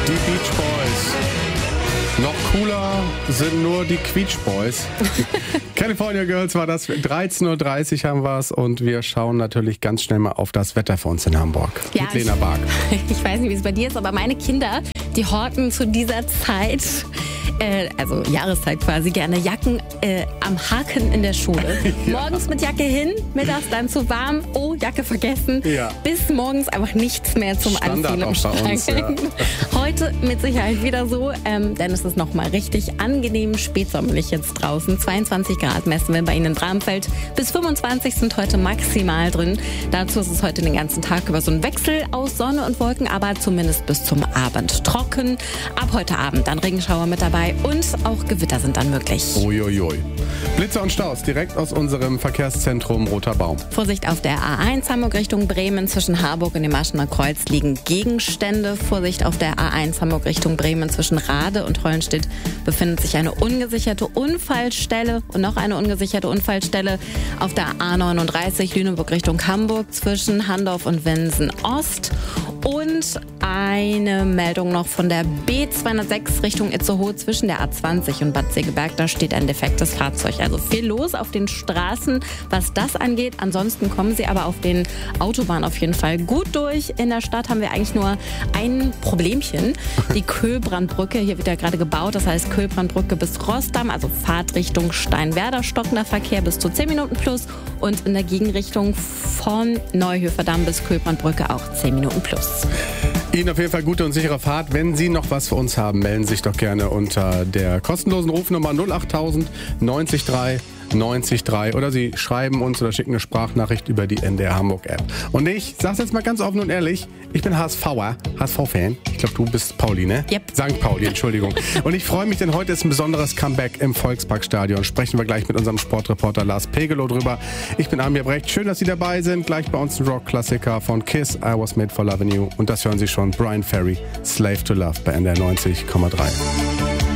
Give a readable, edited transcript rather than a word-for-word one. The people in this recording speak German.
Die Beach Boys. Noch cooler sind nur die Quietsch Boys. California Girls war das. 13.30 Uhr haben wir es und wir schauen natürlich ganz schnell mal auf das Wetter für uns in Hamburg. Ja, mit Lena Bark. Ich weiß nicht, wie es bei dir ist, aber meine Kinder, die horten zu dieser Zeit, also Jahreszeit quasi, gerne Jacken am Haken in der Schule. Ja. Morgens mit Jacke hin, mittags dann zu warm, oh, Jacke vergessen, ja. Bis morgens einfach nichts mehr zum Standard Anziehen im Schrank. Uns, ja. Heute mit Sicherheit wieder so, denn es ist nochmal richtig angenehm spätsommerlich jetzt draußen. 22 Grad messen wir bei Ihnen in Bramfeld. Bis 25 sind heute maximal drin. Dazu ist es heute den ganzen Tag über so ein Wechsel aus Sonne und Wolken, aber zumindest bis zum Abend trocken. Ab heute Abend dann Regenschauer mit dabei und auch Gewitter sind dann möglich. Uiuiui. Blitze und Staus direkt aus unserem Verkehrszentrum Roter Baum. Vorsicht auf der A1 Hamburg Richtung Bremen. Zwischen Harburg und dem Aschener Kreuz liegen Gegenstände. Vorsicht auf der A1 Hamburg Richtung Bremen. Zwischen Rade und Hollenstedt befindet sich eine ungesicherte Unfallstelle und noch eine ungesicherte Unfallstelle auf der A39 Lüneburg Richtung Hamburg zwischen Handorf und Wensen Ost. Und eine Meldung noch von der B206 Richtung Itzehoe zwischen der A20 und Bad Segeberg. Da steht ein defektes Fahrzeug. Also viel los auf den Straßen, was das angeht. Ansonsten kommen Sie aber auf den Autobahnen auf jeden Fall gut durch. In der Stadt haben wir eigentlich nur ein Problemchen. Die Köhlbrandbrücke, hier wird ja gerade gebaut. Das heißt Köhlbrandbrücke bis Rossdamm, also Fahrtrichtung Steinwerder, stockender Verkehr bis zu 10 Minuten plus. Und in der Gegenrichtung von Neuhöferdamm bis Köhlbrandbrücke auch 10 Minuten plus. Ihnen auf jeden Fall gute und sichere Fahrt. Wenn Sie noch was für uns haben, melden Sie sich doch gerne unter der kostenlosen Rufnummer 08000 90 3 90 3 oder Sie schreiben uns oder schicken eine Sprachnachricht über die NDR Hamburg App. Und ich sag's jetzt mal ganz offen und ehrlich, ich bin HSV-Fan. Ich glaube, du bist Pauli, ne? Yep. St. Pauli, Entschuldigung. Und ich freue mich, denn heute ist ein besonderes Comeback im Volksparkstadion. Sprechen wir gleich mit unserem Sportreporter Lars Pegelow drüber. Ich bin Amir Brecht. Schön, dass Sie dabei sind. Gleich bei uns ein Rock-Klassiker von Kiss, I Was Made for Loving You. Und das hören Sie schon, Brian Ferry, Slave to Love bei NDR 90,3.